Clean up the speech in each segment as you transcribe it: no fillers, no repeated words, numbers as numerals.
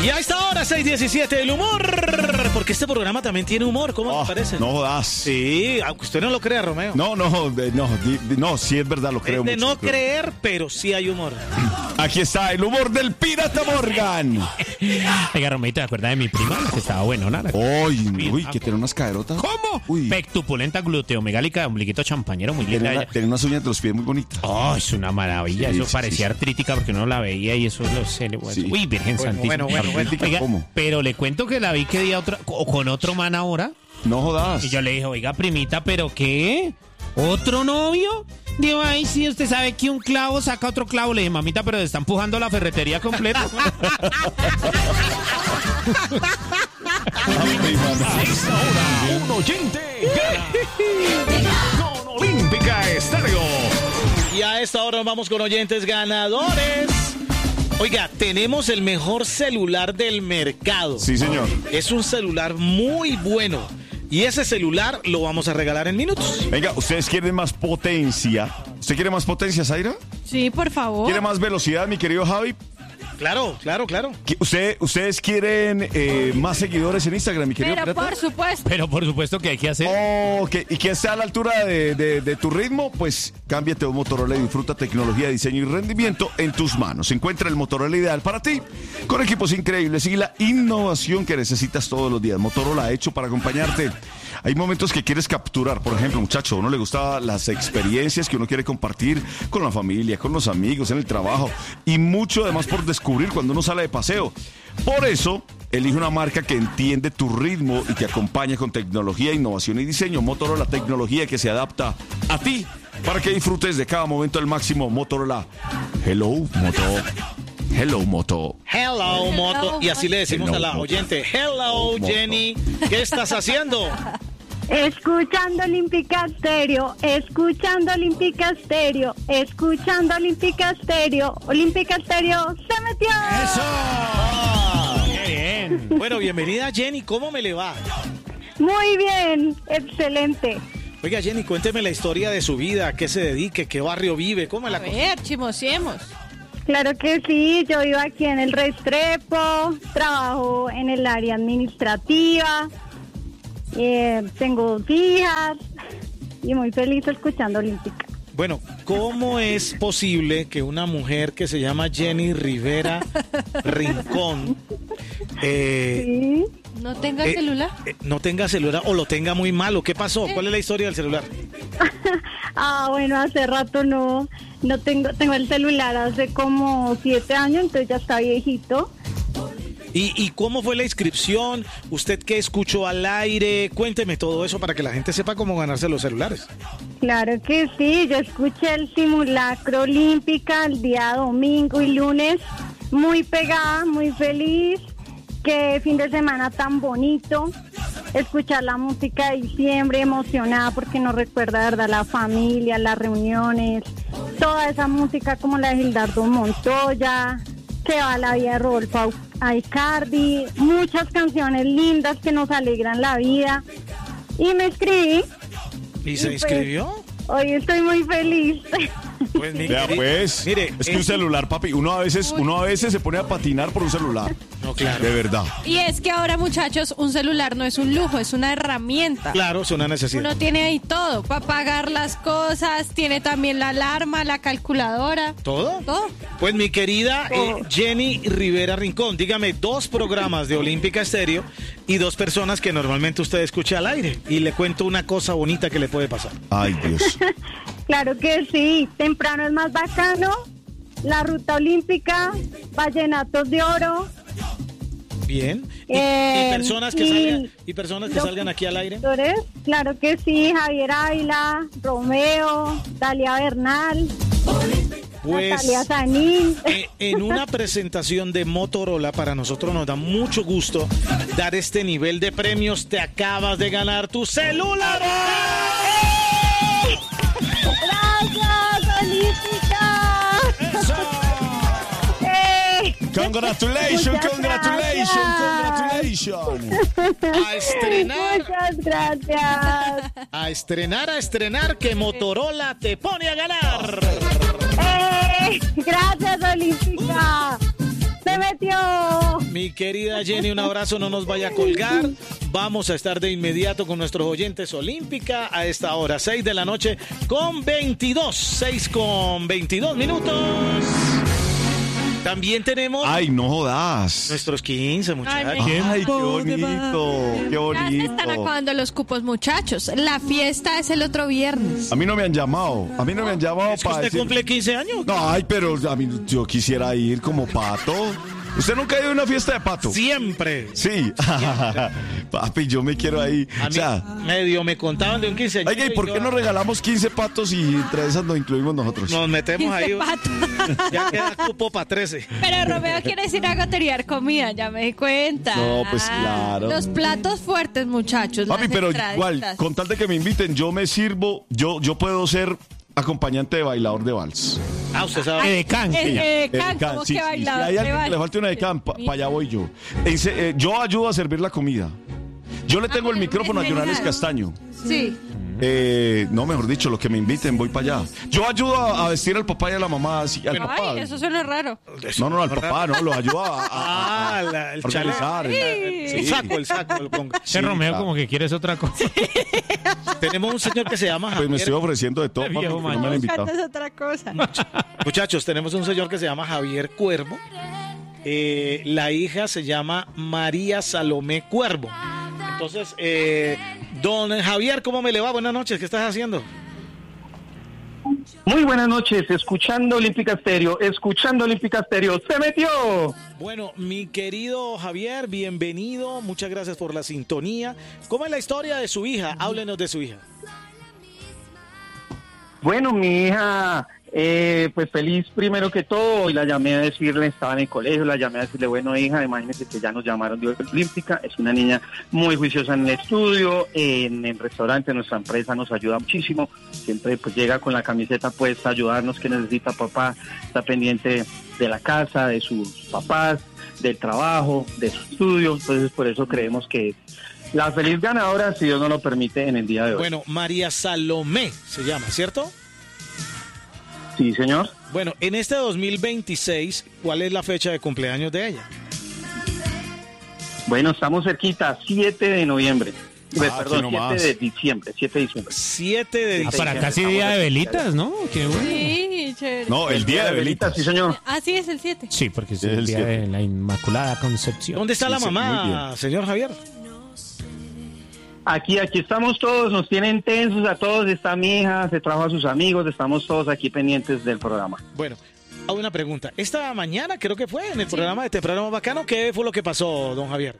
Y a esta hora, 6:17, el humor. Porque este programa también tiene humor, ¿cómo te parece? No jodas. Sí, aunque usted no lo crea, Romeo. No, sí es verdad, lo creo Es de mucho. no creer, pero sí hay humor. Aquí está el humor del Pirata Morgan. Oiga, Romeo, ¿te acuerdas de mi prima? Que estaba buenona. Uy, que tiene unas caderotas. ¿Cómo? Uy. Pectupulenta, gluteomegálica, ombliguito champañero, muy linda ella. Tiene unas uñas de los pies muy bonitas. Oh, es una maravilla. Sí, Eso sí, parecía artrítica porque uno la veía y eso lo sé. Sí. Uy, Virgen Santísima. bueno. Oiga, ¿Cómo? pero le cuento que la vi que día con otro man ahora. No jodas. Y yo le dije, oiga, primita, ¿pero qué? ¿Otro novio? Digo, ay, sí, usted sabe que un clavo saca otro clavo. Le dije, mamita, pero está empujando la ferretería completa. A esta hora, un oyente gana con Olímpica Estéreo. Y a esta hora nos vamos con oyentes ganadores. Oiga, tenemos el mejor celular del mercado. Sí, señor. Es un celular muy bueno. Y ese celular lo vamos a regalar en minutos. Venga, ¿ustedes quieren más potencia? ¿Usted quiere más potencia, Zaira? Sí, por favor. ¿Quiere más velocidad, mi querido Javi? Claro. ¿Ustedes quieren más seguidores en Instagram, mi querido Pero pirata? por supuesto. Pero por supuesto que hay que hacer. Ok, y que esté a la altura de tu ritmo, pues cámbiate a un Motorola y disfruta tecnología, diseño y rendimiento en tus manos. Encuentra el Motorola ideal para ti, con equipos increíbles y la innovación que necesitas todos los días. Motorola hecho para acompañarte. Hay momentos que quieres capturar, por ejemplo, muchacho, a uno le gustan las experiencias que uno quiere compartir con la familia, con los amigos, en el trabajo y mucho además por descubrir cuando uno sale de paseo. Por eso, elige una marca que entiende tu ritmo y te acompaña con tecnología, innovación y diseño. Motorola, tecnología que se adapta a ti para que disfrutes de cada momento al máximo. Motorola. Hello, Moto. Hello, Moto. Hello, Moto. Y así le decimos Hello, a la Moto. oyente. Hello, Moto. Jenny. ¿Qué estás haciendo? Escuchando Olímpica Estéreo, escuchando Olímpica Estéreo, escuchando Olímpica Estéreo. Olímpica Estéreo se metió. ¡Qué bien! Bueno, bienvenida, Jenny. ¿Cómo me le va? Muy bien, excelente. Oiga, Jenny, cuénteme la historia de su vida. ¿A qué se dedique? ¿Qué barrio vive? ¿Cómo es la A cosa? ver, chimosiemos. Claro que sí, yo vivo aquí en el Restrepo, trabajo en el área administrativa, tengo 2 hijas y muy feliz escuchando Olímpica. Bueno, ¿cómo es posible que una mujer que se llama Jenny Rivera Rincón Sí. ¿No tenga celular? no tenga celular o lo tenga muy malo? ¿Qué pasó? ¿Cuál es la historia del celular? Bueno, hace rato no tengo el celular hace como 7 años, entonces ya está viejito. ¿Y cómo fue la inscripción? ¿Usted qué escuchó al aire? Cuénteme todo eso para que la gente sepa cómo ganarse los celulares. Claro que sí, yo escuché el simulacro Olímpica el día domingo y lunes, muy pegada, muy feliz, qué fin de semana tan bonito, escuchar la música de diciembre, emocionada porque nos recuerda, de verdad, la familia, las reuniones, toda esa música como la de Gildardo Montoya, que va la vida de Rodolfo Aicardi, muchas canciones lindas que nos alegran la vida, y me inscribí. ¿Y se inscribió? Hoy estoy muy feliz. Pues, Vea, pues, mire, es que un celular, papi, uno a veces se pone a patinar por un celular. No, claro. De verdad. Y es que ahora, muchachos, un celular no es un lujo, es una herramienta. Claro, es una necesidad. Uno tiene ahí todo, para pagar las cosas, tiene también la alarma, la calculadora. ¿Todo? Todo. Pues mi querida Jenny Rivera Rincón, dígame 2 programas de Olímpica Estéreo y 2 personas que normalmente usted escucha al aire. Y le cuento una cosa bonita que le puede pasar. Ay, Dios. Claro que sí, temprano es más bacano, la ruta olímpica, vallenatos de oro. Bien. ¿Y personas que salgan aquí al aire? Claro que sí, Javier Ávila, Romeo, Dalia Bernal, Pues Natalia Sanín. en una presentación de Motorola, para nosotros nos da mucho gusto dar este nivel de premios. Te acabas de ganar tu celular. ¡Gracias, Olímpica! Congratulations, Muchas congratulations. A estrenar, Muchas gracias. a estrenar que Motorola te pone a ganar. Gracias, Olímpica. Se metió. Mi querida Jenny, un abrazo, no nos vaya a colgar. Vamos a estar de inmediato con nuestros oyentes Olímpica a esta hora, 6 de la noche con 6 con 22 minutos. También tenemos... Ay, no jodas. Nuestros 15, muchachos. Ay, qué bonito, qué Ya bonito. se están acabando los cupos, muchachos. La fiesta es el otro viernes. A mí no me han llamado. A mí no me han llamado ¿Es que para usted decir... cumple 15 años? No, ay, pero a mí yo quisiera ir como Pato. ¿Usted nunca ha ido a una fiesta de Pato? Siempre. Sí. Papi, yo me quiero ahí. A O mí sea, medio me contaban de un 15 años. oiga, ¿y por qué no regalamos 15 patos y entre esas nos incluimos nosotros? Nos metemos ahí. Pato. Ya queda cupo para 13. Pero Romeo quiere decir agotear comida, ya me di cuenta. No, pues claro. Los platos fuertes, muchachos. Papi, las pero entraditas. igual, con tal de que me inviten, yo me sirvo, yo puedo ser acompañante de bailador de vals. Ah, usted sabe. Edecán. Can, Can, ¿cómo sí, que sí, bailador si hay de alguien que le vals? falte una de can, para allá voy yo. Yo ayudo a servir la comida. Yo le tengo el micrófono a Jonales Castaño. Sí. No, mejor dicho, lo que me inviten, voy para allá. Yo ayudo a vestir al papá y a la mamá. Así, al papá. Ay, eso suena raro. No, al papá, no, lo ayudo a El organizar. El saco. Ese Romeo como que quieres otra cosa. Tenemos un señor que se llama Pues me Javier. estoy ofreciendo de todo, Qué papi, viejo que no me han invitado. Es otra cosa. Muchachos, tenemos un señor que se llama Javier Cuervo. La hija se llama María Salomé Cuervo. Entonces, don Javier, ¿cómo me le va? Buenas noches, ¿qué estás haciendo? Muy buenas noches, escuchando Olímpica Estéreo, ¡se metió! Bueno, mi querido Javier, bienvenido, muchas gracias por la sintonía. ¿Cómo es la historia de su hija? Háblenos de su hija. Bueno, mi hija, pues feliz primero que todo, y la llamé a decirle, estaba en el colegio, la llamé a decirle, bueno hija, imagínese que ya nos llamaron de Olímpica, es una niña muy juiciosa en el estudio, en el restaurante, nuestra empresa nos ayuda muchísimo, siempre pues llega con la camiseta puesta a ayudarnos, que necesita papá, está pendiente de la casa, de sus papás, del trabajo, de su estudio, entonces por eso creemos que la feliz ganadora, si Dios nos lo permite, en el día de hoy. Bueno, María Salomé se llama, ¿cierto? Sí, señor. Bueno, en este 2026, ¿cuál es la fecha de cumpleaños de ella? Bueno, estamos cerquita, 7 de noviembre. Perdón, aquí nomás. 7 de diciembre, 7 de diciembre. 7 de diciembre. Para casi día de velitas, ¿no? Qué bueno. Sí, chévere. No, el día de velitas. Sí, señor. Ah, sí, es el 7. Sí, porque es Es el el día siete. de la Inmaculada Concepción. ¿Dónde está la Sí, muy mamá, bien. señor Javier? Aquí estamos todos, nos tienen tensos a todos, está mi hija, se trajo a sus amigos, estamos todos aquí pendientes del programa. Bueno, hago una pregunta. Esta mañana creo que fue en el programa de Temprano Bacano. ¿Qué fue lo que pasó, don Javier?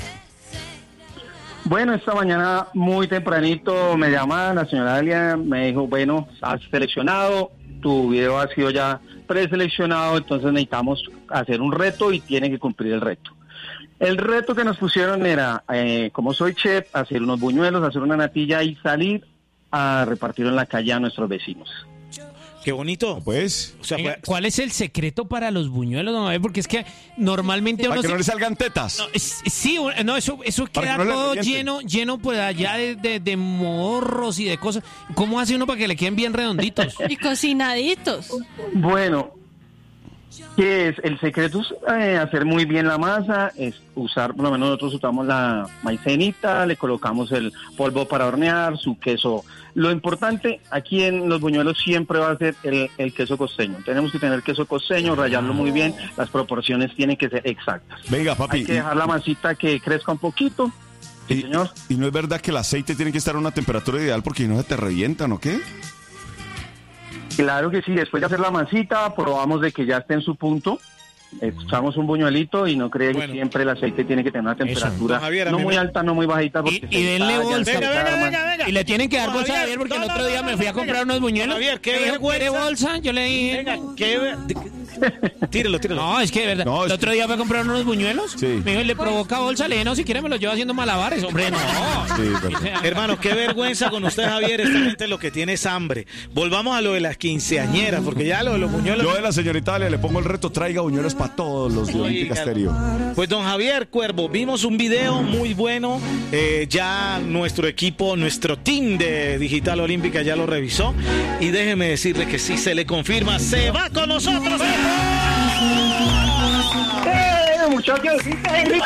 Bueno, esta mañana muy tempranito me llama la señora Alia, me dijo, bueno, has seleccionado, tu video ha sido ya preseleccionado, entonces necesitamos hacer un reto y tiene que cumplir el reto. El reto que nos pusieron era, como soy chef, hacer unos buñuelos, hacer una natilla y salir a repartirlo en la calle a nuestros vecinos. Qué bonito. Pues, O sea, Venga, fue- ¿cuál es el secreto para los buñuelos, don Javier? Porque es que normalmente para uno que se- no le salgan tetas. No, sí, no, eso Para queda que no le todo revienten. lleno pues allá de morros y de cosas. ¿Cómo hace uno para que le queden bien redonditos? Y cocinaditos. Bueno, ¿qué es? El secreto es hacer muy bien la masa, es usar, por lo menos nosotros usamos la maicenita, le colocamos el polvo para hornear, su queso. Lo importante aquí en los buñuelos siempre va a ser el queso costeño. Tenemos que tener queso costeño, rallarlo muy bien, las proporciones tienen que ser exactas. Venga, papi. Hay que dejar la masita que crezca un poquito. Sí, señor. ¿Y no es verdad que el aceite tiene que estar a una temperatura ideal porque si no se te revientan o qué? Claro que sí, después de hacer la masita, probamos de que ya esté en su punto. Echamos un buñuelito y no cree Bueno. que siempre el aceite tiene que tener una temperatura Don Javier, a no mí muy me- alta, no muy bajita. Porque Y denle se bolsa. desarman. Y le tienen que dar Don bolsa a Javier, Javier porque el no, otro día me fui a comprar unos buñuelos. Javier, qué Me dijo, vergüenza. ¿quiere bolsa? Yo le dije... Venga, tírelo. No, es que de verdad. No, el es otro día fue a comprar unos buñuelos. Sí. Me dijo, ¿le provoca bolsa? Le dije, no, si quiere me los llevo haciendo malabares. Hombre, no. Sí, verdad. Hermano, qué vergüenza con usted, Javier. Esta gente lo que tiene es hambre. Volvamos a lo de las quinceañeras, porque ya lo de los buñuelos... Yo de la señorita Alia le pongo el reto, traiga buñuelos para todos los de Olímpica Oiga. Estéreo. Pues don Javier Cuervo, vimos un video muy bueno, ya nuestro equipo, nuestro team de Digital Olímpica ya lo revisó y déjeme decirle que si se le confirma, se va con nosotros. Choquecito, Henry.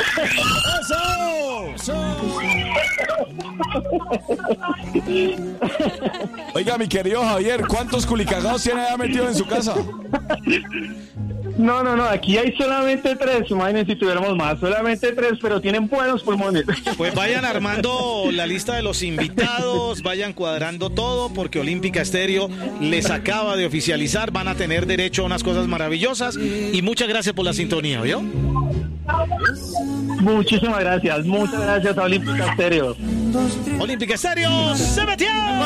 Oiga, mi querido Javier, ¿cuántos culicagados tiene ya metido en su casa? No, aquí hay solamente 3, imagínense si tuviéramos más, solamente 3, pero tienen buenos pulmones. Pues vayan armando la lista de los invitados, vayan cuadrando todo, porque Olímpica Estéreo les acaba de oficializar, van a tener derecho a unas cosas maravillosas, y muchas gracias por la sintonía, ¿oyó? Muchísimas gracias, muchas gracias a Olímpica Estéreo. Olímpica Estéreo se metió.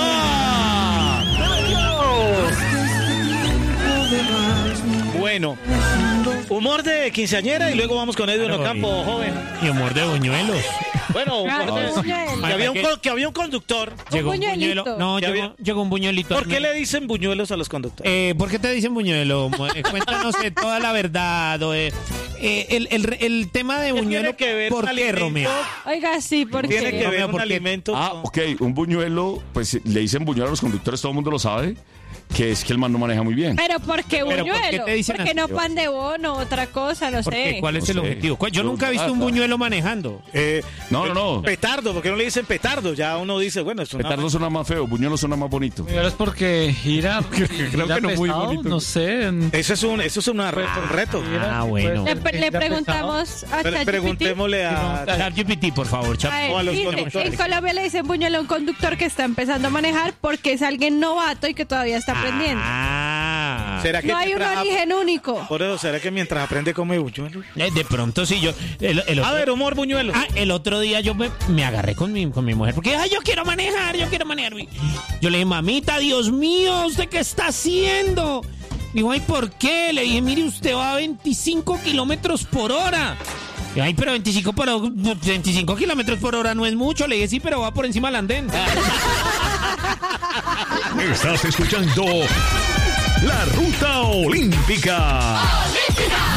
Bueno, humor de quinceañera y luego vamos con Edwin Ocampo, joven. Y humor de buñuelos. Bueno, que había un conductor. Llegó un buñuelito. buñuelo. No, llegó un buñuelito. ¿Por qué le dicen buñuelos a los conductores? ¿Por qué te dicen buñuelo? Cuéntanos toda la verdad. El tema de buñuelo, que ver ¿por qué, Romeo? Oiga, sí, porque Tiene que ver un ¿por qué? alimento. Ok, un buñuelo, pues le dicen buñuelo a los conductores, todo el mundo lo sabe, que es que el man no maneja muy bien. Pero ¿por qué ¿Pero por qué buñuelo? te dicen ¿Por qué así? no pan de bono, otra cosa? No sé. ¿Cuál es el No sé. objetivo? Yo nunca he visto un buñuelo manejando. No. Petardo, ¿por qué no le dicen petardo? Ya uno dice, bueno, es una... Petardo suena más feo, buñuelo suena más bonito. Es porque gira, Creo que no muy bonito. no sé. Eso es un reto. Bueno. Le preguntamos a ChatGPT. Preguntémosle a... ChatGPT, por favor, chat. A él, o a los dice, conductores. en Colombia le dicen buñuelo a un conductor que está empezando a manejar porque es alguien novato y que todavía está aprendiendo. ¿Será que No hay un mientras- origen único. Por eso, ¿será que mientras aprende come buñuelo? De pronto sí, yo... A ver, humor buñuelo. El otro día yo me agarré con mi mujer porque, yo quiero manejar. Yo le dije, mamita, Dios mío, ¿usted qué está haciendo? Digo, ay, ¿por qué? Le dije, mire, usted va a 25 kilómetros por hora. Y, ay, pero 25 kilómetros por hora no es mucho. Le dije, sí, pero va por encima del andén. Estás escuchando La Ruta Olímpica.